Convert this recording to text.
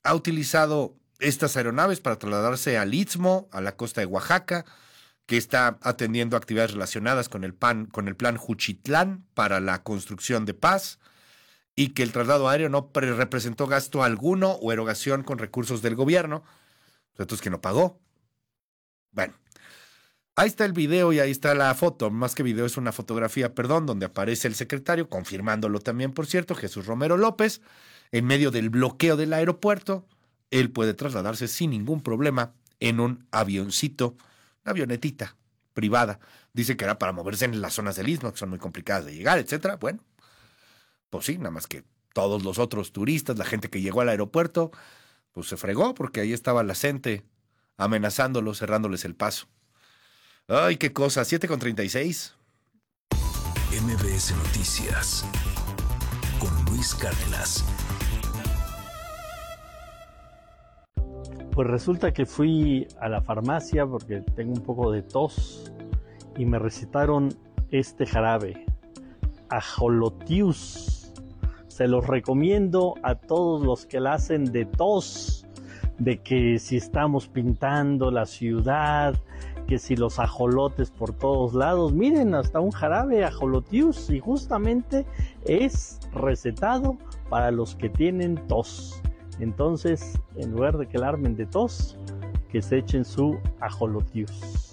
ha utilizado estas aeronaves para trasladarse al Istmo, a la costa de Oaxaca, que está atendiendo actividades relacionadas con el plan Juchitlán para la construcción de paz, y que el traslado aéreo no representó gasto alguno o erogación con recursos del gobierno, entonces que no pagó. Bueno, ahí está el video y ahí está la foto, más que video es una fotografía, donde aparece el secretario, confirmándolo también, por cierto, Jesús Romero López, en medio del bloqueo del aeropuerto. Él puede trasladarse sin ningún problema en un avioncito, una avionetita privada. Dice que era para moverse en las zonas del Istmo, que son muy complicadas de llegar, etcétera. Bueno, pues sí, nada más que todos los otros turistas, la gente que llegó al aeropuerto, pues se fregó porque ahí estaba la gente amenazándolos, cerrándoles el paso. Ay, qué cosa, 7:36. MBS Noticias con Luis Cárdenas. Pues resulta que fui a la farmacia porque tengo un poco de tos y me recetaron este jarabe, Ajolotius. Se los recomiendo a todos los que la hacen de tos, de que si estamos pintando la ciudad, que si los ajolotes por todos lados, miren, hasta un jarabe Ajolotius, y justamente es recetado para los que tienen tos. Entonces, en lugar de que la armen de tos, que se echen su Ajolotius.